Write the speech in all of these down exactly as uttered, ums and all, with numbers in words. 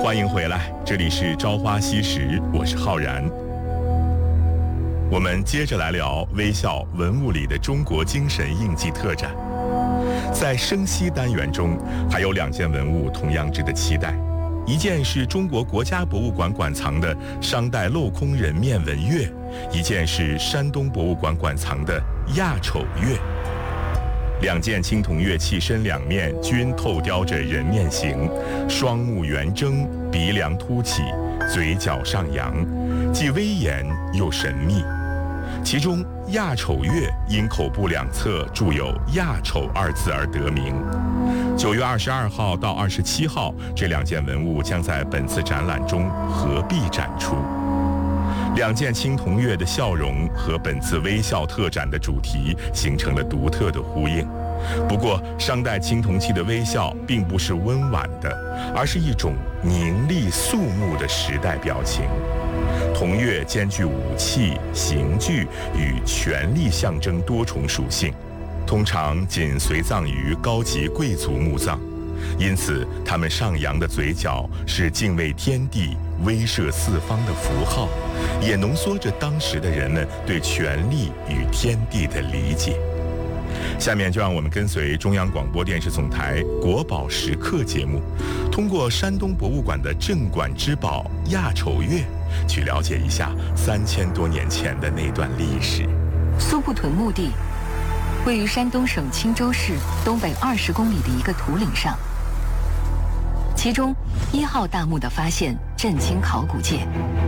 欢迎回来，这里是朝花夕拾，我是浩然。我们接着来聊微笑文物里的中国精神印记特展。在生息单元中，还有两件文物同样值得期待。一件是中国国家博物馆馆藏的商代镂空人面纹钺，一件是山东博物馆馆藏的亚丑钺。两件青铜乐器身两面均透雕着人面形，双目圆睁，鼻梁凸起，嘴角上扬，既威严又神秘。其中亚丑钺因口部两侧铸有亚丑二字而得名。九月二十二号到二十七号，这两件文物将在本次展览中合璧展出。两件青铜钺的笑容和本次微笑特展的主题形成了独特的呼应。不过，商代青铜器的微笑并不是温婉的，而是一种凝厉肃穆的时代表情。铜钺兼具武器、刑具与权力象征多重属性，通常仅随葬于高级贵族墓葬，因此他们上扬的嘴角是敬畏天地、威慑四方的符号，也浓缩着当时的人们对权力与天地的理解。下面就让我们跟随中央广播电视总台国宝时刻节目，通过山东博物馆的镇馆之宝亚丑钺，去了解一下三千多年前的那段历史。 苏埠屯墓地位于山东省青州市东北二十公里的一个土岭上，其中一号大墓的发现震惊考古界。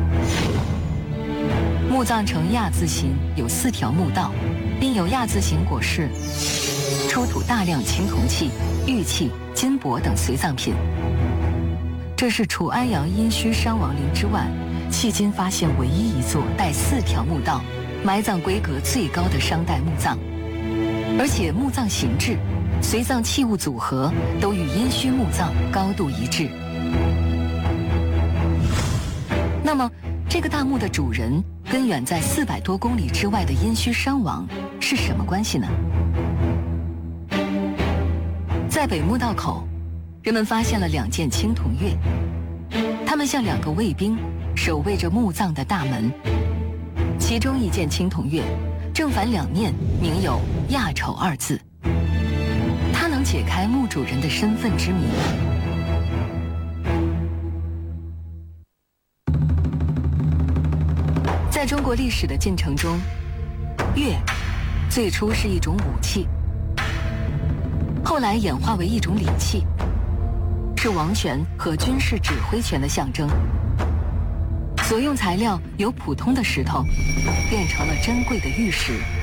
墓葬呈亚字形，有四条墓道，并有亚字形椁室，出土大量青铜器、玉器、金帛等随葬品。这是除安阳殷墟伤亡陵之外，迄今发现唯一一座带四条墓道、埋葬规格最高的商代墓葬，而且墓葬形制、随葬器物组合都与殷墟墓葬高度一致。那么，这个大墓的主人跟远在四百多公里之外的殷墟伤亡是什么关系呢？在北墓道口，人们发现了两件青铜钺，它们像两个卫兵，守卫着墓葬的大门。其中一件青铜钺，正反两面铭有亚丑二字，它能解开墓主人的身份之谜。在中国历史的进程中，钺最初是一种武器，后来演化为一种礼器，是王权和军事指挥权的象征。所用材料由普通的石头变成了珍贵的玉石，